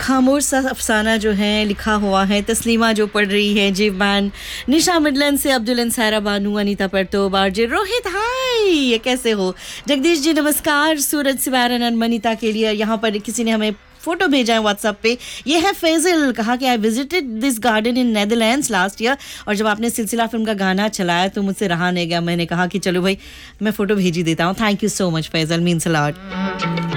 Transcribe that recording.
खामोश सा अफसाना जो है लिखा हुआ है, तस्लीमा जो पढ़ रही है, जीवमान, निशा मिडलैंड से अब्दुल अंसारा बानू, अनीता परतोब, आरजे रोहित, हाय, ये कैसे हो? जगदीश जी नमस्कार, सूरज सिवारन और मनीता के लिए। यहाँ पर किसी ने हमें फोटो भेजा है व्हाट्सएप पे, ये है फैजल, कहा कि I visited this garden in Netherlands last year, और जब आपने सिलसिला फिल्म का गाना चलाया तो मुझसे रहा नहीं गया, मैंने कहा कि चलो भाई मैं फोटो भेज ही देता हूँ। Thank you so much Faizal, means a lot.